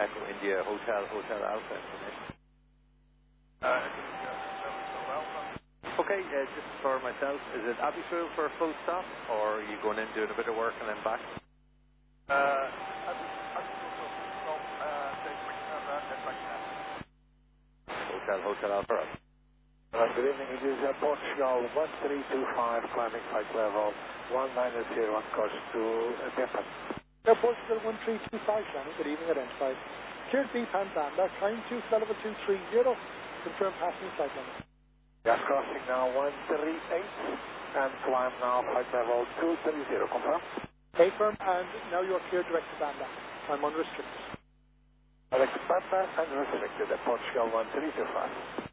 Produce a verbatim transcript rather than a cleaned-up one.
Echo India Hotel, Hotel Alpha information. Uh, Alpha. Okay, uh, just for myself, is it Abbeyfield for a full stop, or are you going in doing a bit of work and then back? Uh, Abbeyfield, no, uh, take Wicknell and then back now. Hotel, Hotel Alpha. Uh, good evening, it is uh, Portugal one three two five, climbing flight level one nine zero one, course to uh, Depot. Air Portugal one three two five, climbing, good evening, identified. Cleared B Pan Banda, climb to level two three zero, confirm passing flight level. Gas crossing now one three eight, and climb now flight level two three zero, confirm. Confirm, and now you are cleared direct to Banda. I'm unrestricted. Direct to Banda and restricted at Portugal one three two five.